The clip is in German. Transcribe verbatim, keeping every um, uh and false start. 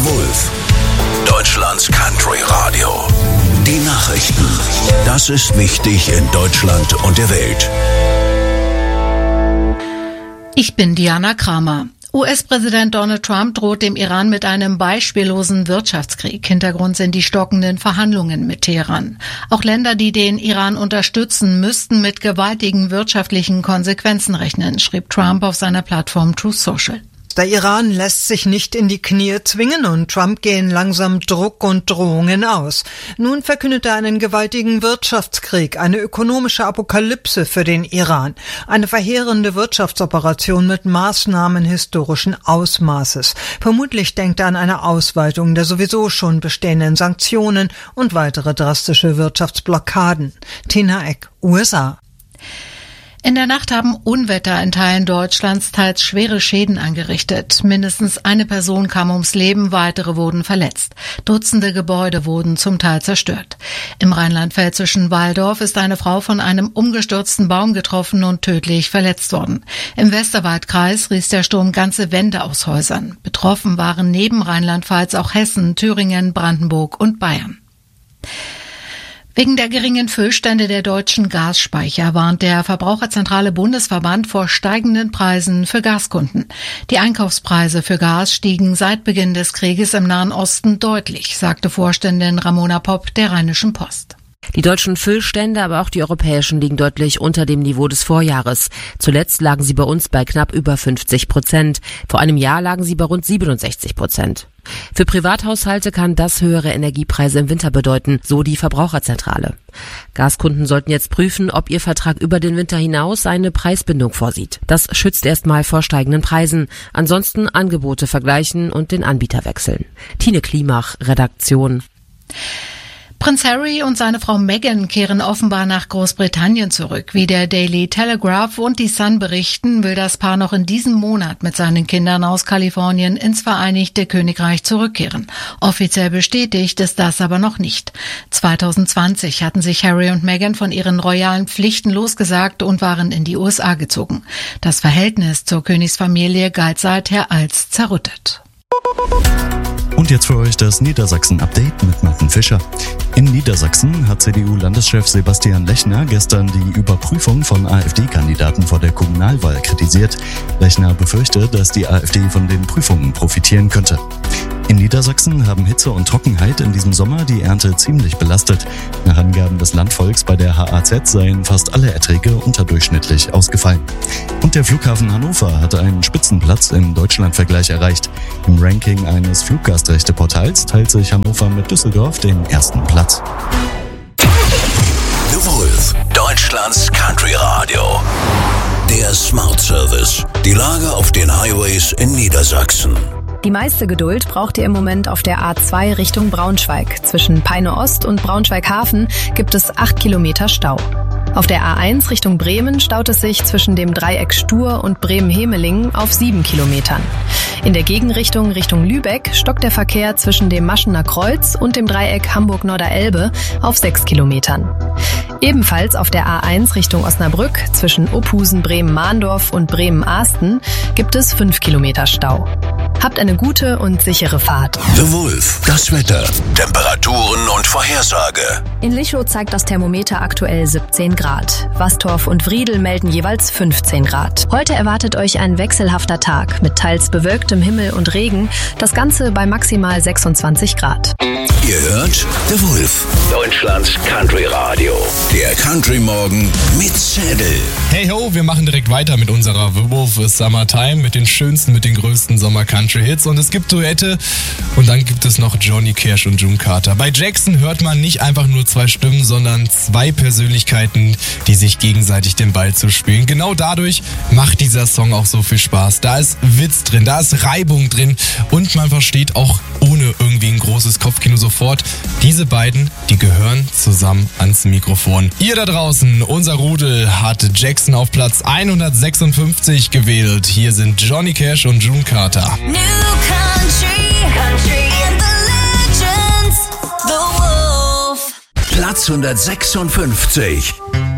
Wolf, Deutschlands Country Radio. Die Nachrichten. Das ist wichtig in Deutschland und der Welt. Ich bin Diana Kramer. U S-Präsident Donald Trump droht dem Iran mit einem beispiellosen Wirtschaftskrieg. Hintergrund sind die stockenden Verhandlungen mit Teheran. Auch Länder, die den Iran unterstützen, müssten mit gewaltigen wirtschaftlichen Konsequenzen rechnen, schrieb Trump auf seiner Plattform Truth Social. Der Iran lässt sich nicht in die Knie zwingen und Trump gehen langsam Druck und Drohungen aus. Nun verkündet er einen gewaltigen Wirtschaftskrieg, eine ökonomische Apokalypse für den Iran, eine verheerende Wirtschaftsoperation mit Maßnahmen historischen Ausmaßes. Vermutlich denkt er an eine Ausweitung der sowieso schon bestehenden Sanktionen und weitere drastische Wirtschaftsblockaden. Tina Eck, U S A. In der Nacht haben Unwetter in Teilen Deutschlands teils schwere Schäden angerichtet. Mindestens eine Person kam ums Leben, weitere wurden verletzt. Dutzende Gebäude wurden zum Teil zerstört. Im rheinland-pfälzischen Walldorf ist eine Frau von einem umgestürzten Baum getroffen und tödlich verletzt worden. Im Westerwaldkreis riss der Sturm ganze Wände aus Häusern. Betroffen waren neben Rheinland-Pfalz auch Hessen, Thüringen, Brandenburg und Bayern. Wegen der geringen Füllstände der deutschen Gasspeicher warnt der Verbraucherzentrale Bundesverband vor steigenden Preisen für Gaskunden. Die Einkaufspreise für Gas stiegen seit Beginn des Krieges im Nahen Osten deutlich, sagte Vorständin Ramona Popp der Rheinischen Post. Die deutschen Füllstände, aber auch die europäischen, liegen deutlich unter dem Niveau des Vorjahres. Zuletzt lagen sie bei uns bei knapp über fünfzig Prozent. Vor einem Jahr lagen sie bei rund siebenundsechzig Prozent. Für Privathaushalte kann das höhere Energiepreise im Winter bedeuten, so die Verbraucherzentrale. Gaskunden sollten jetzt prüfen, ob ihr Vertrag über den Winter hinaus eine Preisbindung vorsieht. Das schützt erstmal vor steigenden Preisen. Ansonsten Angebote vergleichen und den Anbieter wechseln. Tine Klimach, Redaktion. Prinz Harry und seine Frau Meghan kehren offenbar nach Großbritannien zurück. Wie der Daily Telegraph und die Sun berichten, will das Paar noch in diesem Monat mit seinen Kindern aus Kalifornien ins Vereinigte Königreich zurückkehren. Offiziell bestätigt ist das aber noch nicht. zwanzig zwanzig hatten sich Harry und Meghan von ihren royalen Pflichten losgesagt und waren in die U S A gezogen. Das Verhältnis zur Königsfamilie galt seither als zerrüttet. Und jetzt für euch das Niedersachsen-Update mit Martin Fischer. In Niedersachsen hat C D U-Landeschef Sebastian Lechner gestern die Überprüfung von AfD-Kandidaten vor der Kommunalwahl kritisiert. Lechner befürchtet, dass die AfD von den Prüfungen profitieren könnte. In Niedersachsen haben Hitze und Trockenheit in diesem Sommer die Ernte ziemlich belastet. Nach Angaben des Landvolks bei der H A Z seien fast alle Erträge unterdurchschnittlich ausgefallen. Und der Flughafen Hannover hatte einen Spitzenplatz im Deutschlandvergleich erreicht. Im Ranking eines Fluggastrechteportals teilt sich Hannover mit Düsseldorf den ersten Platz. The Wolf, Deutschlands Country Radio. Der Smart Service. Die Lage auf den Highways in Niedersachsen. Die meiste Geduld braucht ihr im Moment auf der A zwei Richtung Braunschweig. Zwischen Peine Ost und Braunschweig-Hafen gibt es acht Kilometer Stau. Auf der A eins Richtung Bremen staut es sich zwischen dem Dreieck Stur und Bremen-Hemelingen auf sieben Kilometern. In der Gegenrichtung Richtung Lübeck stockt der Verkehr zwischen dem Maschener Kreuz und dem Dreieck Hamburg-Norderelbe auf sechs Kilometern. Ebenfalls auf der A eins Richtung Osnabrück zwischen Opusen, Bremen-Mahndorf und Bremen-Ahsten gibt es fünf Kilometer Stau. Habt eine gute und sichere Fahrt. The Wolf, das Wetter, Temperaturen und Vorhersage. In Lichow zeigt das Thermometer aktuell siebzehn Grad. Wastorf und Wriedel melden jeweils fünfzehn Grad. Heute erwartet euch ein wechselhafter Tag mit teils bewölktem Himmel und Regen. Das Ganze bei maximal sechsundzwanzig Grad. Ihr hört The Wolf, Deutschlands Country Radio. Der Country Morgen mit Zedel. Hey ho, wir machen direkt weiter mit unserer The Wolf Summertime, mit den schönsten, mit den größten Sommer-Country-Hits. Und es gibt Duette und dann gibt es noch Johnny Cash und June Carter. Bei Jackson hört man nicht einfach nur zwei Stimmen, sondern zwei Persönlichkeiten, die sich gegenseitig den Ball zuspielen. Genau dadurch macht dieser Song auch so viel Spaß. Da ist Witz drin, da ist Reibung drin und man versteht auch ohne irgendwie ein großes Kopfkino sofort, diese beiden, die gehören zusammen ans Mikrofon. Ihr da draußen, unser Rudel hat Jackson auf Platz hundertsechsundfünfzig gewählt. Hier sind Johnny Cash und June Carter. New country, country and the legends, the Wolf. Platz hundertsechsundfünfzig.